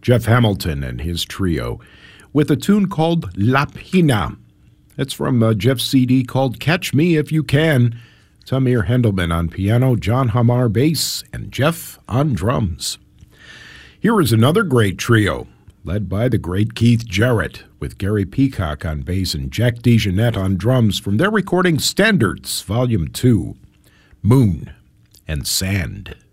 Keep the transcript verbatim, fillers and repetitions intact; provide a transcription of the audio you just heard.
Jeff Hamilton and his trio, with a tune called La Pina. It's from uh, Jeff's C D called Catch Me If You Can. Tamir Hendelman on piano, John Hamar bass, and Jeff on drums. Here is another great trio, led by the great Keith Jarrett, with Gary Peacock on bass and Jack DeJohnette on drums from their recording Standards, Volume two, Moon and Sand.